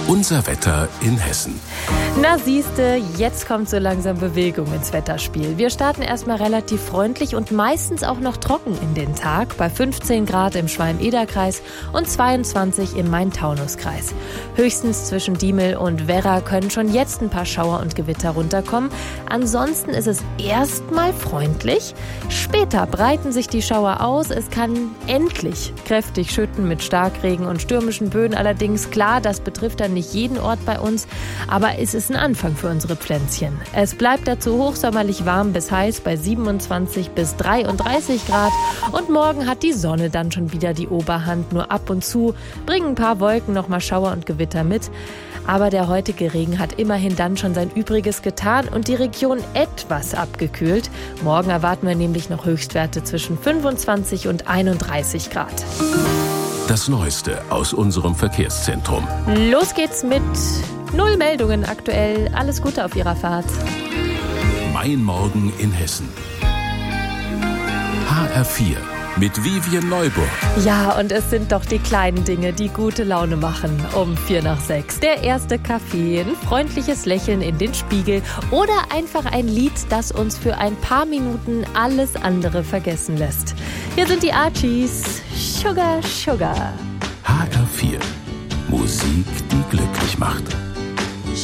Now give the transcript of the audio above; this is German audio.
Unser Wetter in Hessen. Na siehste, jetzt kommt so langsam Bewegung ins Wetterspiel. Wir starten erstmal relativ freundlich und meistens auch noch trocken in den Tag, bei 15 Grad im Schwalm-Eder-Kreis und 22 im Main-Taunus-Kreis. Höchstens zwischen Diemel und Werra können schon jetzt ein paar Schauer und Gewitter runterkommen. Ansonsten ist es erstmal freundlich. Später breiten sich die Schauer aus. Es kann endlich kräftig schütten mit Starkregen und stürmischen Böen. Allerdings klar, das betrifft dann nicht jeden Ort bei uns, aber es ist ein Anfang für unsere Pflänzchen. Es bleibt dazu hochsommerlich warm bis heiß bei 27 bis 33 Grad und morgen hat die Sonne dann schon wieder die Oberhand. Nur ab und zu bringen ein paar Wolken noch mal Schauer und Gewitter mit. Aber der heutige Regen hat immerhin dann schon sein Übriges getan und die Region etwas abgekühlt. Morgen erwarten wir nämlich noch Höchstwerte zwischen 25 und 31 Grad. Das Neueste aus unserem Verkehrszentrum. Los geht's mit 0 Meldungen aktuell. Alles Gute auf Ihrer Fahrt. Mein Morgen in Hessen. HR4 mit Vivian Neuburg. Ja, und es sind doch die kleinen Dinge, die gute Laune machen um 5:45. Der erste Kaffee, ein freundliches Lächeln in den Spiegel oder einfach ein Lied, das uns für ein paar Minuten alles andere vergessen lässt. Hier sind die Archies. Sugar, Sugar. HR4. Musik, die glücklich macht.